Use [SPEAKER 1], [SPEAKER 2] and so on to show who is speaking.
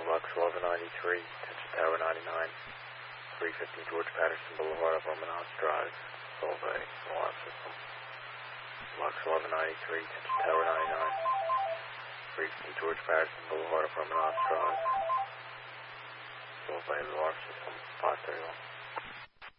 [SPEAKER 1] Lux 1193, attention Tower 99, 350 George Patterson Boulevard, Vermont Drive, Solvay, alarm system. Lux 1193, attention Tower 99, 350 George Patterson Boulevard, Vermont Drive, Solvay, alarm system, 531.